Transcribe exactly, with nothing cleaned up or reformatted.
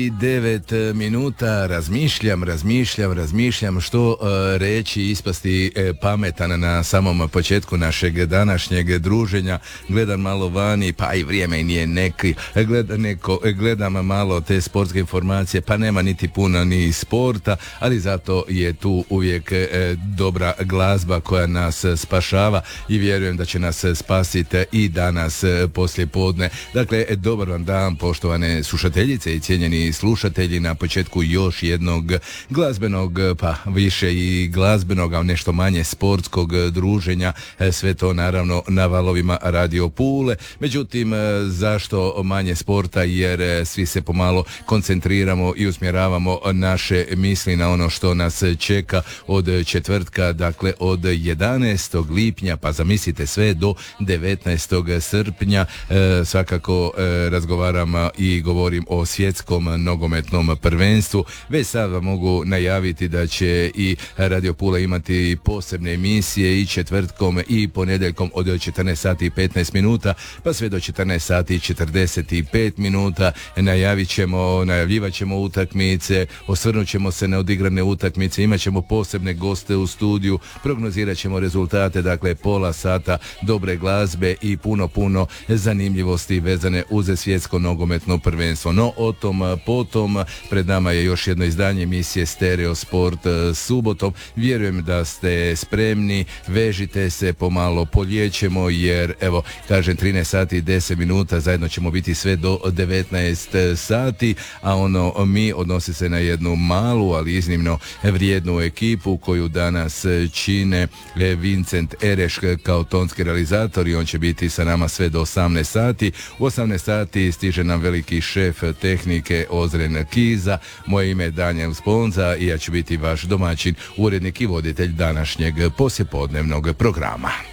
I devet minuta, razmišljam, razmišljam, razmišljam što uh, reći, ispasti uh, pametan na samom početku našeg današnjeg druženja. Gledam malo vani, pa i vrijeme nije neki, Gled, neko, gledam malo te sportske informacije, pa nema niti puno ni sporta, ali zato je tu uvijek uh, dobra glazba koja nas spašava i vjerujem da će nas spasiti i danas uh, poslije podne. Dakle, dobar vam dan, poštovane slušateljice i cijenjeni slušatelji, na početku još jednog glazbenog, pa više i glazbenog, a nešto manje sportskog druženja, sve to naravno na valovima Radio Pule. Međutim, zašto manje sporta? Jer svi se pomalo koncentriramo i usmjeravamo naše misli na ono što nas čeka od četvrtka, dakle od jedanaestog lipnja, pa zamislite sve do devetnaestog srpnja. Svakako razgovaram i govorim o svjetskom nogometnom prvenstvu. Već sad vam mogu najaviti da će i Radio Pula imati posebne emisije i četvrtkom i ponedjeljkom od četrnaest sati i petnaest minuta pa sve do četrnaest sati i četrdeset pet minuta. Najavit ćemo, najavljivat ćemo utakmice, osvrnut ćemo se na odigrane utakmice, imat ćemo posebne goste u studiju, prognozirat ćemo rezultate, dakle pola sata dobre glazbe i puno, puno zanimljivosti vezane uz svjetsko nogometno prvenstvo. No, o tom potom, pred nama je još jedno izdanje emisije Stereo Sport subotom. Vjerujem da ste spremni, vežite se, pomalo poljećemo, jer evo, kažem, trinaest sati i deset minuta, zajedno ćemo biti sve do devetnaest sati, a ono mi odnosi se na jednu malu, ali iznimno vrijednu ekipu koju danas čine Vincent Ereš kao tonski realizator i on će biti sa nama sve do osamnaest sati. U osamnaest sati stiže nam veliki šef tehnike Ozren Kiza. Moje ime je Daniel Sponza i ja ću biti vaš domaćin, urednik i voditelj današnjeg poslijepodnevnog programa.